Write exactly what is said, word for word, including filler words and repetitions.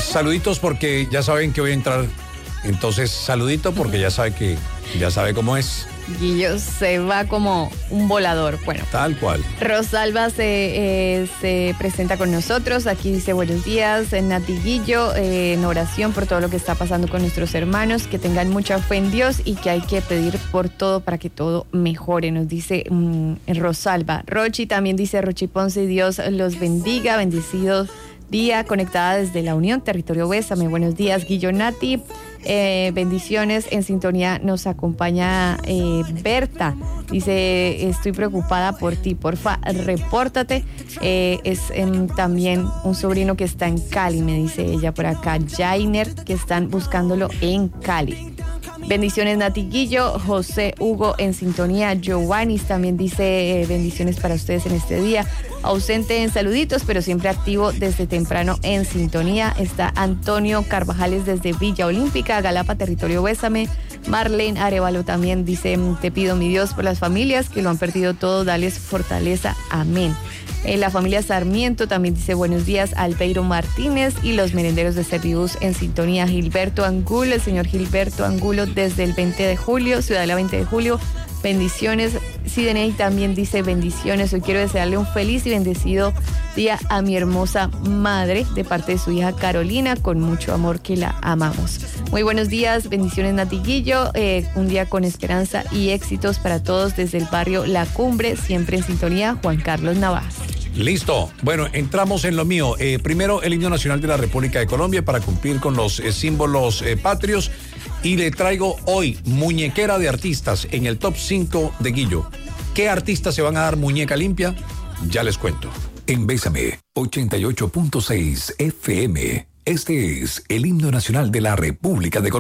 saluditos porque ya saben que voy a entrar. Entonces, saludito porque ya sabe que, ya sabe cómo es. Guillo se va como un volador. Bueno, tal cual. Rosalba se, eh, se presenta con nosotros. Aquí dice buenos días, Nati Guillo, eh, en oración por todo lo que está pasando con nuestros hermanos, que tengan mucha fe en Dios y que hay que pedir por todo para que todo mejore, nos dice mmm, Rosalba. Rochi también dice, Rochi Ponce, Dios los bendiga, bendecidos día, conectada desde la Unión, Territorio Bésame. Buenos días, Guillo, Nati. Eh, bendiciones, en sintonía nos acompaña eh, Berta, dice, estoy preocupada por ti, porfa, repórtate. Eh, es eh, también un sobrino que está en Cali, me dice ella por acá, Jainer, que están buscándolo en Cali. Bendiciones, Nati Guillo. José Hugo en sintonía. Giovannis también dice eh, bendiciones para ustedes en este día. Ausente en saluditos, pero siempre activo desde temprano en sintonía. Está Antonio Carvajales desde Villa Olímpica, Galapa, Territorio Bésame. Marlene Arevalo también dice, te pido, mi Dios, por las familias que lo han perdido todo, dales fortaleza. Amén. Eh, la familia Sarmiento también dice buenos días, Albeiro Martínez y los merenderos de Servibus en sintonía. Gilberto Angulo, el señor Gilberto Angulo desde el veinte de julio, Ciudadela veinte de julio, bendiciones. Sideney también dice bendiciones, hoy quiero desearle un feliz y bendecido día a mi hermosa madre de parte de su hija Carolina, con mucho amor, que la amamos. Muy buenos días, bendiciones, Nati Guillo, eh, un día con esperanza y éxitos para todos desde el barrio La Cumbre, siempre en sintonía, Juan Carlos Navas. Listo. Bueno, entramos en lo mío. Eh, primero, el himno nacional de la República de Colombia para cumplir con los eh, símbolos eh, patrios. Y le traigo hoy muñequera de artistas en el top cinco de Guillo. ¿Qué artistas se van a dar muñeca limpia? Ya les cuento. En Bésame, ochenta y ocho punto seis F M. Este es el himno nacional de la República de Colombia.